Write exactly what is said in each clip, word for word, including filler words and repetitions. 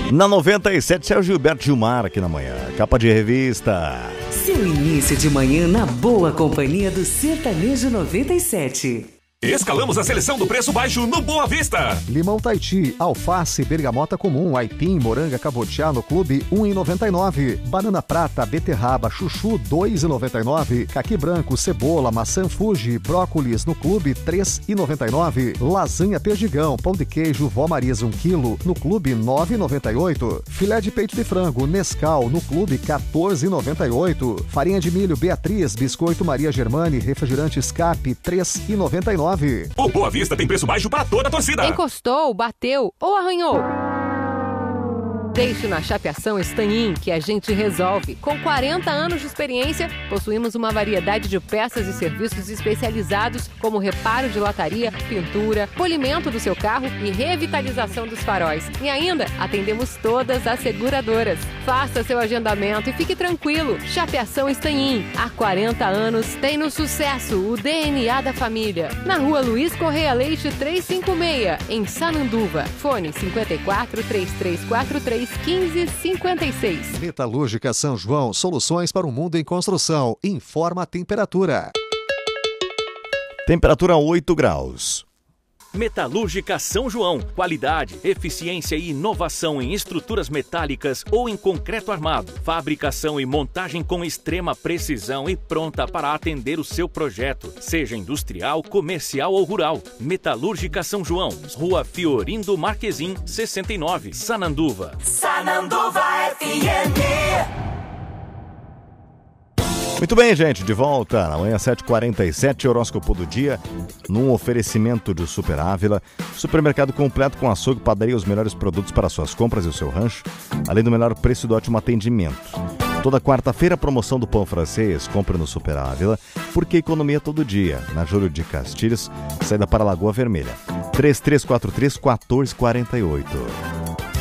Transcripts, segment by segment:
Na noventa e sete, Sérgio Gilberto Gilmar aqui na manhã. Capa de revista. Seu início de manhã na boa companhia do Sertanejo noventa e sete. Escalamos a seleção do preço baixo no Boa Vista. Limão Tahiti, alface, bergamota comum, aipim, moranga cabotiá no clube um real e noventa e nove centavos. Banana prata, beterraba, chuchu dois reais e noventa e nove centavos. Caqui branco, cebola, maçã Fuji, brócolis no clube três reais e noventa e nove centavos. Lasanha perdigão, pão de queijo Vó Marias um quilo no clube nove reais e noventa e oito centavos. Filé de peito de frango Nescau no clube quatorze reais e noventa e oito centavos. Farinha de milho Beatriz, biscoito Maria Germani, refrigerante Escape três reais e noventa e nove centavos. O Boa Vista tem preço baixo para toda a torcida. Encostou, bateu ou arranhou? Deixe na Chapeação Estanin, que a gente resolve. Com quarenta anos de experiência, possuímos uma variedade de peças e serviços especializados, como reparo de lataria, pintura, polimento do seu carro e revitalização dos faróis. E ainda, atendemos todas as seguradoras. Faça seu agendamento e fique tranquilo. Chapeação Estanin, há quarenta anos, tem no sucesso o D N A da família. Na rua Luiz Correia Leite trezentos e cinquenta e seis, em Sananduva. Fone cinco quatro, três três quatro três, quinze cinquenta e seis. Metalúrgica São João, soluções para o mundo em construção. Informa a temperatura. Temperatura oito graus. Metalúrgica São João. Qualidade, eficiência e inovação em estruturas metálicas ou em concreto armado. Fabricação e montagem com extrema precisão e pronta para atender o seu projeto, seja industrial, comercial ou rural. Metalúrgica São João. Rua Fiorindo Marquezim, sessenta e nove, Sananduva. Sananduva F M. Muito bem, gente, de volta na manhã sete e quarenta e sete, horóscopo do dia, num oferecimento de Super Ávila, supermercado completo com açougue, padaria, os melhores produtos para suas compras e o seu rancho, além do melhor preço e do ótimo atendimento. Toda quarta-feira, promoção do pão francês, compre no Super Ávila, porque economia todo dia, na Júlio de Castilhos, saída para Lagoa Vermelha, três três quatro três, um quatro quatro oito.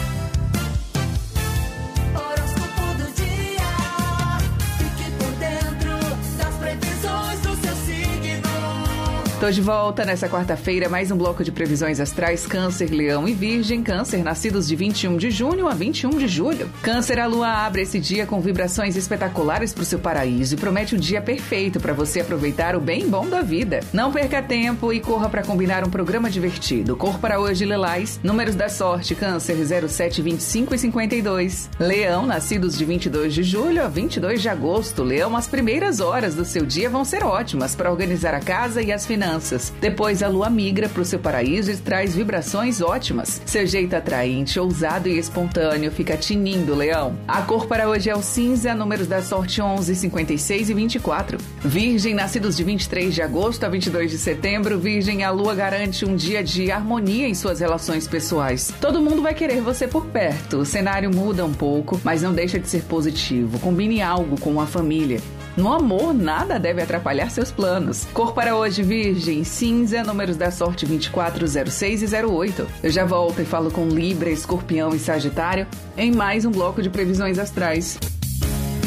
Tô de volta nessa quarta-feira, mais um bloco de previsões astrais. Câncer, Leão e Virgem. Câncer, nascidos de vinte e um de junho a vinte e um de julho. Câncer, a lua abre esse dia com vibrações espetaculares pro seu paraíso e promete um dia perfeito para você aproveitar o bem bom da vida. Não perca tempo e corra para combinar um programa divertido. Cor para hoje, lilás. Números da sorte, Câncer, zero sete, vinte e cinco e cinquenta e dois. Leão, nascidos de vinte e dois de julho a vinte e dois de agosto. Leão, as primeiras horas do seu dia vão ser ótimas para organizar a casa e as finanças. Depois a lua migra para o seu paraíso e traz vibrações ótimas. Seu jeito atraente, ousado e espontâneo fica tinindo, Leão. A cor para hoje é o cinza, números da sorte onze, cinquenta e seis e vinte e quatro. Virgem, nascidos de vinte e três de agosto a vinte e dois de setembro. Virgem, a lua garante um dia de harmonia em suas relações pessoais. Todo mundo vai querer você por perto. O cenário muda um pouco, mas não deixa de ser positivo. Combine algo com a família. No amor, nada deve atrapalhar seus planos. Cor para hoje, Virgem, cinza, números da sorte vinte e quatro, zero seis e zero oito. Eu já volto e falo com Libra, Escorpião e Sagitário em mais um bloco de previsões astrais.